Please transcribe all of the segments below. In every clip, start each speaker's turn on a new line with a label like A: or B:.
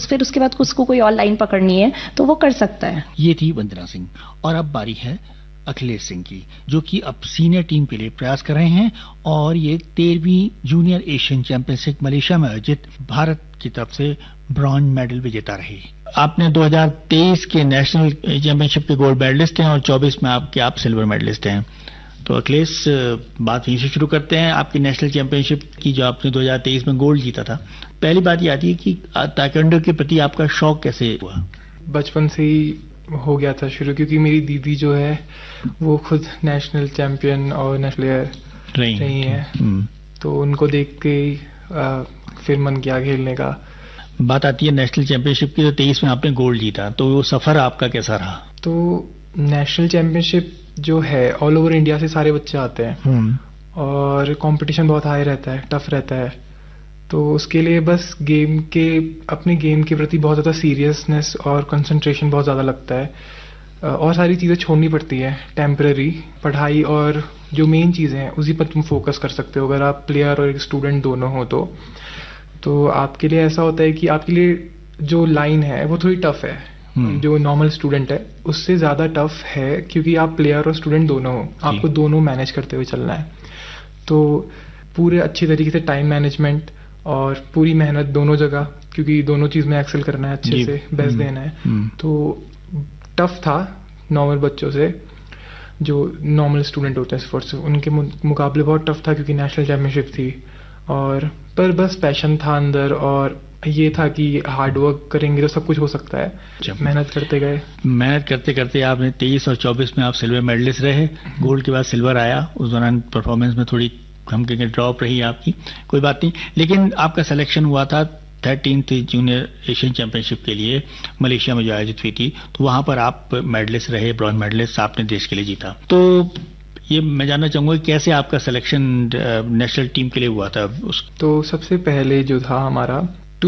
A: फिर उसके बाद उसको कोई और लाइन पकड़नी है तो वो कर सकता है।
B: ये थी वंदना सिंह। और अब बारी है अखिलेश सिंह की, जो कि अब सीनियर टीम के लिए प्रयास कर रहे हैं और ये 13वीं जूनियर एशियन चैंपियनशिप मलेशिया में आयोजित भारत की तरफ से ब्रॉन्ज मेडल विजेता रही। आपने 2023 के नेशनल चैंपियनशिप के गोल्ड मेडलिस्ट हैं और 24 में आप सिल्वर मेडलिस्ट हैं। तो अखिलेश, बात यहीं से शुरू करते हैं। आपकी नेशनल चैंपियनशिप की जो आपने 2023 में गोल्ड जीता था, पहली बात ये आती है कि ताइक्वांडो के प्रति आपका शौक कैसे हुआ?
C: बचपन से ही हो गया था शुरू, क्योंकि मेरी दीदी जो है वो खुद नेशनल चैंपियन और नेशनल प्लेयर रही है, तो उनको देख के फिर मन किया खेलने का।
B: बात आती है नेशनल चैंपियनशिप की, तो 23 में आपने गोल्ड जीता, तो वो सफर आपका कैसा रहा?
C: तो नेशनल चैंपियनशिप जो है ऑल ओवर इंडिया से सारे बच्चे आते हैं और कंपटीशन बहुत हाई रहता है, टफ रहता है। तो उसके लिए बस अपने गेम के प्रति बहुत ज़्यादा सीरियसनेस और कंसंट्रेशन बहुत ज़्यादा लगता है और सारी चीज़ें छोड़नी पड़ती है। टेम्पररी पढ़ाई और जो मेन चीज़ें हैं उसी पर तुम फोकस कर सकते हो अगर आप प्लेयर और एक स्टूडेंट दोनों हो तो आपके लिए ऐसा होता है कि आपके लिए जो लाइन है वो थोड़ी टफ है। जो नॉर्मल स्टूडेंट है उससे ज़्यादा टफ है, क्योंकि आप प्लेयर और स्टूडेंट दोनों हो, आपको दोनों मैनेज करते हुए चलना है। तो पूरे अच्छी तरीके से टाइम मैनेजमेंट और पूरी मेहनत दोनों जगह, क्योंकि दोनों चीज़ में एक्सेल करना है, अच्छे से बेस्ट देना है। तो टफ था नॉर्मल बच्चों से, जो नॉर्मल स्टूडेंट होते हैं स्पोर्ट्स से, उनके मुकाबले बहुत टफ था, क्योंकि नेशनल चैंपियनशिप थी। और पर बस पैशन था अंदर और ये था कि हार्ड वर्क करेंगे तो सब कुछ हो सकता है। मेहनत करते गए,
B: मेहनत करते करते आपने 23 और 24 में आप सिल्वर मेडलिस्ट रहे। गोल्ड के बाद सिल्वर आया, उस दौरान परफॉर्मेंस में थोड़ी हम कहेंगे ड्रॉप रही आपकी, कोई बात नहीं। लेकिन आपका सिलेक्शन हुआ था 13th जूनियर एशियन चैंपियनशिप के लिए मलेशिया में जो आयोजित हुई थी, तो वहां पर आप मेडलिस्ट रहे, ब्रॉन्ज मेडलिस्ट, आपने देश के लिए जीता। तो ये मैं जानना चाहूंगा कैसे आपका सिलेक्शन नेशनल टीम के लिए हुआ था?
C: तो सबसे पहले जो था हमारा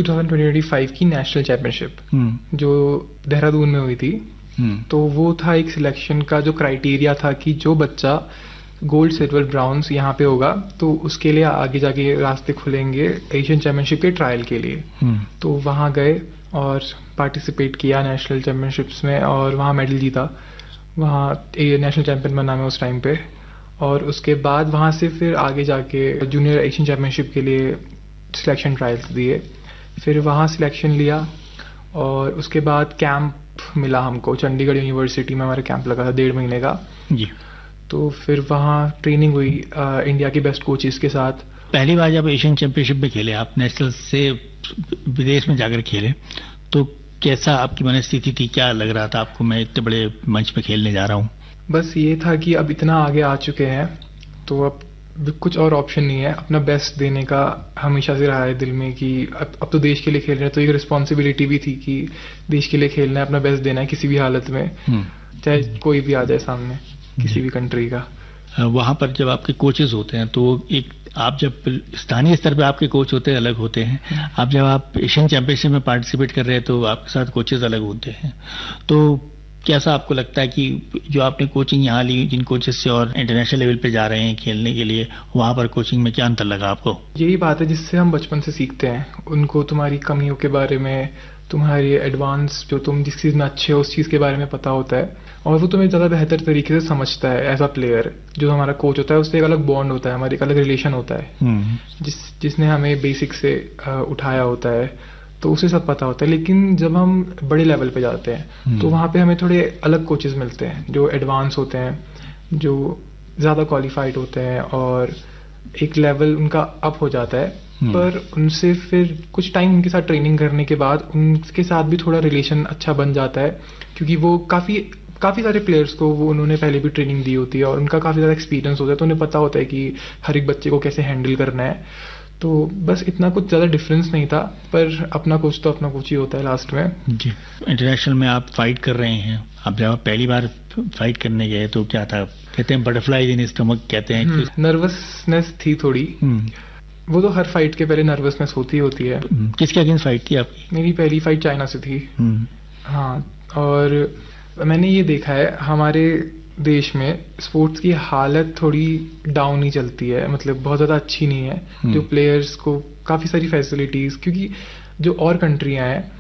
C: 2025 की नेशनल चैंपियनशिप जो देहरादून में हुई थी, तो वो था एक सिलेक्शन का जो क्राइटेरिया था कि जो बच्चा गोल्ड सिल्वर ब्राउन्स यहाँ पे होगा तो उसके लिए आगे जाके रास्ते खुलेंगे एशियन चैंपियनशिप के ट्रायल के लिए। तो वहाँ गए और पार्टिसिपेट किया नेशनल चैंपियनशिप्स में और वहाँ मेडल जीता। वहाँ नेशनल चैंपियन बना मैं उस टाइम पे। और उसके बाद वहाँ से फिर आगे जाके जूनियर एशियन चैंपियनशिप के लिए सिलेक्शन ट्रायल्स दिए, फिर वहाँ सिलेक्शन लिया और उसके बाद कैंप मिला हमको। चंडीगढ़ यूनिवर्सिटी में हमारा कैंप लगा था 1.5 महीने का जी। तो फिर वहाँ ट्रेनिंग हुई इंडिया के बेस्ट कोचेस के साथ।
B: पहली बार जब एशियन चैंपियनशिप में खेले आप, नेशनल से विदेश में जाकर खेले, तो कैसा आपकी मनस्थिति थी? क्या लग रहा था आपको, मैं इतने बड़े मंच पे खेलने जा रहा हूँ?
C: बस ये था कि अब इतना आगे आ चुके हैं तो अब कुछ और ऑप्शन नहीं है, अपना बेस्ट देने का हमेशा से रहा है दिल में कि अब तो देश के लिए खेल रहे हैं, तो एक रिस्पॉन्सिबिलिटी भी थी कि देश के लिए खेलना है, अपना बेस्ट देना है किसी भी हालत में, चाहे कोई भी आ जाए सामने किसी भी कंट्री का।
B: वहाँ पर जब आपके कोचेस होते हैं तो एक आप जब स्थानीय स्तर पे आपके कोच होते हैं अलग होते हैं, आप जब आप एशियन चैंपियनशिप में पार्टिसिपेट कर रहे हैं तो आपके साथ कोचेस अलग होते हैं, तो कैसा आपको लगता है कि जो आपने कोचिंग यहाँ ली जिन कोचेस से और इंटरनेशनल लेवल पे जा रहे हैं खेलने के लिए, वहाँ पर कोचिंग में क्या अंतर लगा आपको?
C: यही बात है जिससे हम बचपन से सीखते हैं, उनको तुम्हारी कमियों के बारे में, तुम्हारी एडवांस जो तुम जिस चीज़ में अच्छे हो उस चीज़ के बारे में पता होता है और वो तुम्हें ज़्यादा बेहतर तरीके से समझता है एज अ प्लेयर। जो हमारा कोच होता है उससे एक अलग बॉन्ड होता है, हमारे एक अलग रिलेशन होता है जिसने हमें बेसिक से उठाया होता है, तो उसे सब पता होता है। लेकिन जब हम बड़े लेवल पे जाते हैं तो वहाँ पे हमें थोड़े अलग कोचेस मिलते हैं जो एडवांस होते हैं, जो ज़्यादा क्वालिफाइड होते हैं और एक लेवल उनका अप हो जाता है। पर उनसे फिर कुछ टाइम उनके साथ ट्रेनिंग करने के बाद उनके साथ भी थोड़ा रिलेशन अच्छा बन जाता है, क्योंकि वो काफ़ी सारे प्लेयर्स को वो उन्होंने पहले भी ट्रेनिंग दी होती है और उनका काफ़ी ज़्यादा एक्सपीरियंस होता है, तो उन्हें पता होता है कि हर एक बच्चे को कैसे हैंडल करना है। तो बस इतना कुछ ज़्यादा डिफरेंस नहीं था, पर अपना कोच तो अपना कोच ही होता है लास्ट में
B: जी। इंटरनेशनल में आप फाइट कर रहे हैं, आप जब पहली बार फाइट करने गए तो क्या था, कहते हैं बटरफ्लाई इन स्टमक कहते हैं,
C: नर्वसनेस थी थोड़ी। वो तो हर फाइट के पहले नर्वसनेस होती है।
B: किसके अगेंस्ट फाइट थी आपकी?
C: मेरी पहली फाइट चाइना से थी। हाँ, और मैंने ये देखा है हमारे देश में स्पोर्ट्स की हालत थोड़ी डाउन ही चलती है, मतलब बहुत ज़्यादा अच्छी नहीं है। जो प्लेयर्स को काफ़ी सारी फैसिलिटीज़, क्योंकि जो और कंट्रियाँ हैं